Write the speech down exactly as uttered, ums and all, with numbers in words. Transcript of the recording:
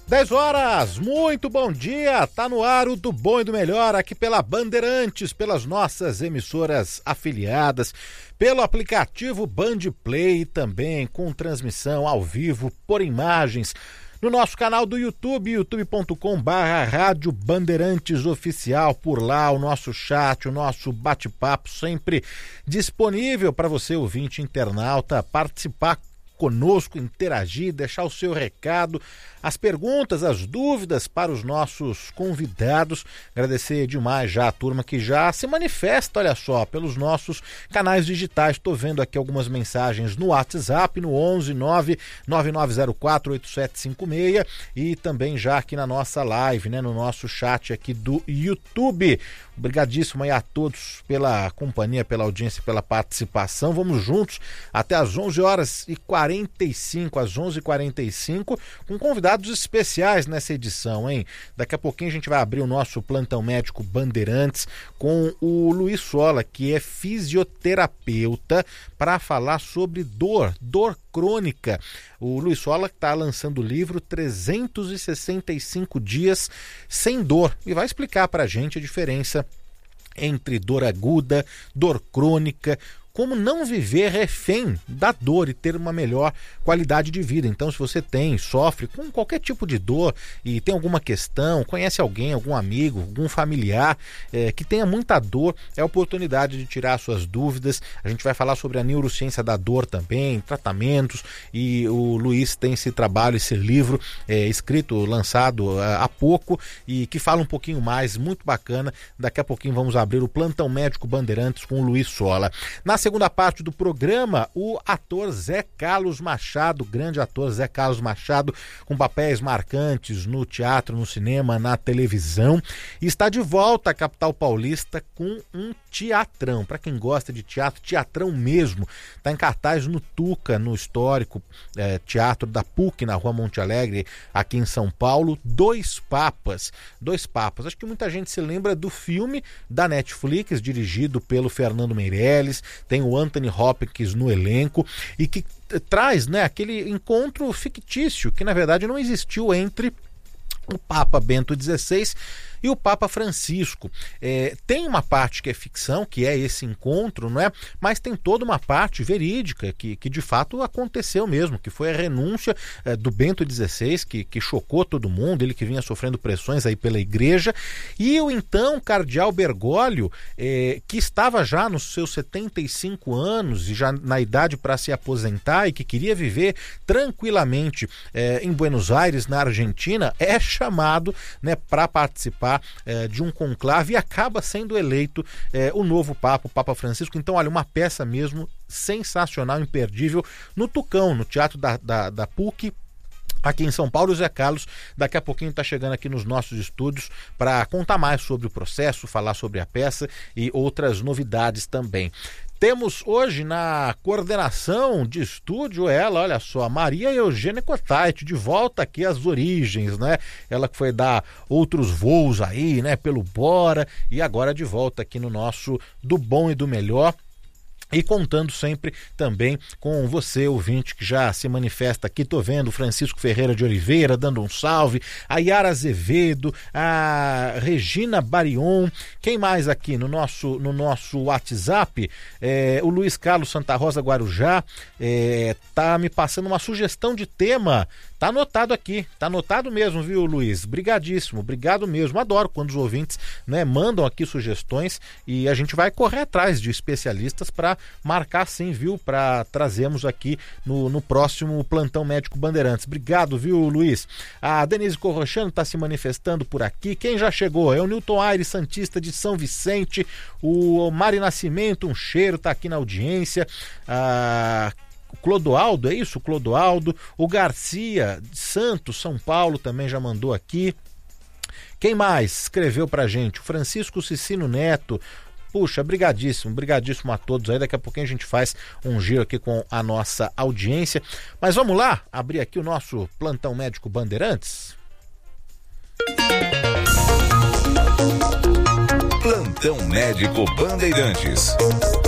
dez horas, muito bom dia, tá no ar o do bom e do melhor aqui pela Bandeirantes, pelas nossas emissoras afiliadas, pelo aplicativo Band Play também, com transmissão ao vivo por imagens, no nosso canal do YouTube, youtube ponto com barra Rádio Bandeirantes Oficial, por lá o nosso chat, o nosso bate-papo sempre disponível para você, ouvinte internauta, participar conosco, interagir, deixar o seu recado, as perguntas, as dúvidas para os nossos convidados. Agradecer demais já a turma que já se manifesta, olha só, pelos nossos canais digitais. Estou vendo aqui algumas mensagens no WhatsApp, no onze nove nove nove zero quatro oito sete cinco seis e também já aqui na nossa live, né, no nosso chat aqui do YouTube. Obrigadíssimo aí a todos pela companhia, pela audiência, pela participação. Vamos juntos até às onze horas e quarenta e cinco, às onze e quarenta e cinco, com convidados especiais nessa edição, hein? Daqui a pouquinho a gente vai abrir o nosso plantão médico Bandeirantes com o Luiz Sola, que é fisioterapeuta, para falar sobre dor, dor crônica. O Luiz Sola está lançando o livro trezentos e sessenta e cinco dias sem dor e vai explicar para a gente a diferença entre dor aguda, dor crônica, como não viver refém da dor e ter uma melhor qualidade de vida. Então, se você tem, sofre com qualquer tipo de dor e tem alguma questão, conhece alguém, algum amigo, algum familiar é, que tenha muita dor, é a oportunidade de tirar suas dúvidas. A gente vai falar sobre a neurociência da dor também, tratamentos, e o Luiz tem esse trabalho, esse livro é, escrito, lançado é, há pouco, e que fala um pouquinho mais, muito bacana. Daqui a pouquinho vamos abrir o Plantão Médico Bandeirantes com o Luiz Sola. Na segunda parte do programa, o ator Zé Carlos Machado, grande ator Zé Carlos Machado, com papéis marcantes no teatro, no cinema, na televisão, está de volta à capital paulista com um teatrão. Para quem gosta de teatro, teatrão mesmo. Está em cartaz no Tuca, no histórico é, teatro da P U C, na Rua Monte Alegre, aqui em São Paulo. Dois Papas. Dois Papas. Acho que muita gente se lembra do filme da Netflix, dirigido pelo Fernando Meirelles. Tem o Anthony Hopkins no elenco e que traz, né, aquele encontro fictício que na verdade não existiu entre o Papa Bento dezesseis e o Papa Francisco. É, tem uma parte que é ficção, que é esse encontro, não é? Mas tem toda uma parte verídica que, que de fato aconteceu mesmo, que foi a renúncia é, do Bento dezesseis, que, que chocou todo mundo, ele que vinha sofrendo pressões aí pela igreja, e o então cardeal Bergoglio, é, que estava já nos seus setenta e cinco anos e já na idade para se aposentar e que queria viver tranquilamente é, em Buenos Aires, na Argentina, é chamado, né, para participar É, de um conclave e acaba sendo eleito é, o novo Papa, o Papa Francisco. Então, olha, uma peça mesmo sensacional, imperdível, no Tucão, no Teatro da, da, da P U C, aqui em São Paulo. O Zé Carlos daqui a pouquinho está chegando aqui nos nossos estúdios para contar mais sobre o processo, falar sobre a peça e outras novidades também. Temos hoje na coordenação de estúdio ela, olha só, Maria Eugênia Cotait, de volta aqui às origens, né? Ela que foi dar outros voos aí, né, pelo Bora, e agora de volta aqui no nosso Do Bom e do Melhor. E contando sempre também com você, ouvinte, que já se manifesta aqui. Tô vendo o Francisco Ferreira de Oliveira dando um salve, a Yara Azevedo, a Regina Barion, quem mais aqui no nosso, no nosso WhatsApp? É, o Luiz Carlos Santa Rosa Guarujá é, tá me passando uma sugestão de tema. Tá anotado aqui, tá anotado mesmo, viu, Luiz? Brigadíssimo, obrigado mesmo. Adoro quando os ouvintes, né, mandam aqui sugestões e a gente vai correr atrás de especialistas para marcar sim, viu? Para trazermos aqui no, no próximo Plantão Médico Bandeirantes. Obrigado, viu, Luiz? A Denise Corrochano está se manifestando por aqui. Quem já chegou? É o Newton Aires Santista de São Vicente. O Mari Nascimento, um cheiro, tá aqui na audiência. A Clodoaldo, é isso? Clodoaldo. O Garcia Santos, São Paulo, também já mandou aqui. Quem mais escreveu pra gente? O Francisco Cicino Neto. Puxa, brigadíssimo, brigadíssimo a todos aí. Daqui a pouquinho a gente faz um giro aqui com a nossa audiência. Mas vamos lá, abrir aqui o nosso Plantão Médico Bandeirantes. Plantão Médico Bandeirantes.